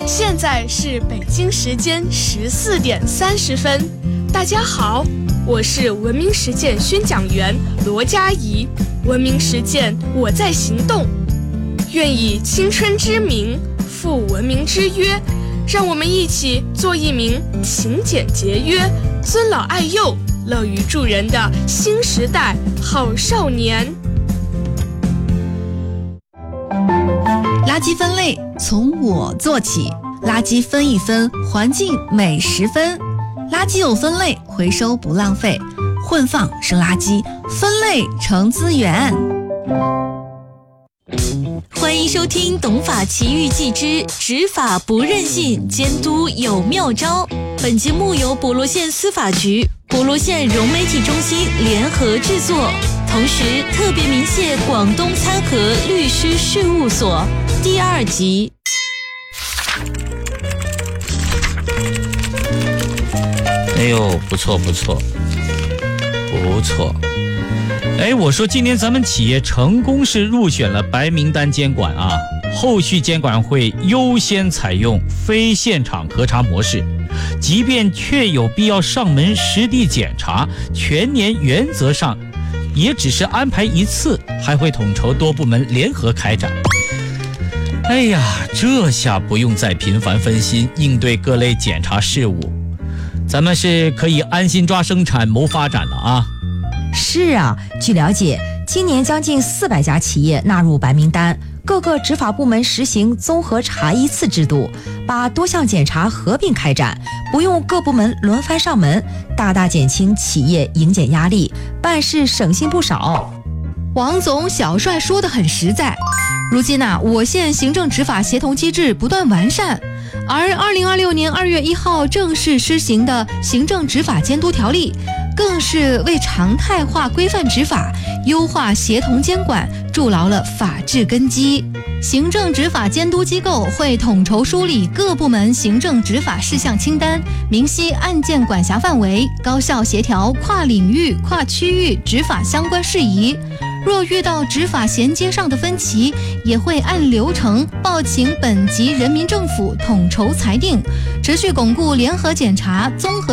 现在是北京时间14点30分。大家好，我是文明实践宣讲员罗佳怡。文明实践，我在行动。愿以青春之名赴文明之约，让我们一起做一名勤俭节约、尊老爱幼、乐于助人的新时代好少年。 垃圾分类从我做起，垃圾分一分，环境每10分。垃圾有分类，回收不浪费，混放是垃圾，分类成资源。欢迎收听《懂法奇遇记之执法不任性，监督有妙招》。本节目由博罗县司法局、博罗县融媒体中心联合制作，同时特别鸣谢广东参合律师事务所。第2集。 哎呦，不错。我说今年咱们企业成功是入选了白名单监管啊，后续监管会优先采用非现场核查模式，即便确有必要上门实地检查，全年原则上也只是安排1次，还会统筹多部门联合开展。哎呀，这下不用再频繁分心应对各类检查事务，咱们是可以安心抓生产谋发展了啊。 是啊，据了解，今年将近400家企业纳入白名单，各个执法部门实行综合查1次制度，把多项检查合并开展，不用各部门轮番上门，大大减轻企业迎检压力，办事省心不少。 王总小帅说得很实在。如今我县行政执法协同机制不断完善，而2026年2月1号正式施行的行政执法监督条例，更是为常态化规范执法、优化协同监管筑牢了法治根基。行政执法监督机构会统筹梳理各部门行政执法事项清单，明晰案件管辖范围，高效协调跨领域、跨区域执法相关事宜。若遇到执法衔接上的分歧，也会按流程报请本级人民政府统筹裁定，持续巩固联合检查、综合